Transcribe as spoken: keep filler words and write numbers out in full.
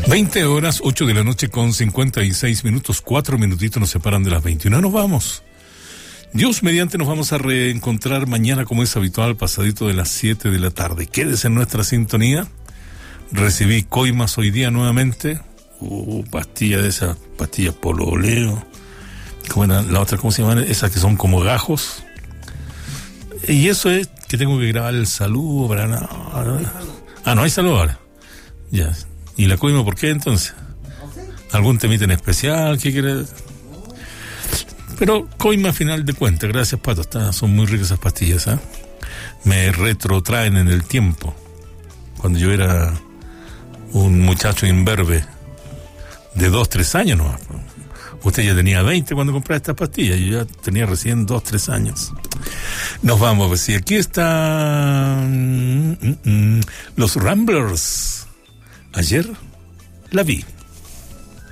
veinte horas, ocho de la noche con cincuenta y seis minutos, cuatro minutitos nos separan de las veintiuna. Nos vamos. Dios mediante nos vamos a reencontrar mañana como es habitual, pasadito de las siete de la tarde. Quédese en nuestra sintonía. Recibí coimas hoy día nuevamente. Uh, pastilla de esas, pastillas pololeo. ¿Cómo era la otra? ¿Cómo se llaman? Esas que son como gajos. Y eso es que tengo que grabar el saludo para no, ah, no hay saludo ahora. Ya. ¿Y la coima por qué entonces? ¿Algún temita en especial? ¿Qué quiere? Pero coima a final de cuentas. Gracias, Pato. Está, son muy ricas esas pastillas, ¿eh? Me retrotraen en el tiempo. Cuando yo era un muchacho imberbe de dos, tres años nomás. Usted ya tenía veinte cuando compré estas pastillas. Yo ya tenía recién dos, tres años. Nos vamos a ver si aquí están los Ramblers. Ayer la vi.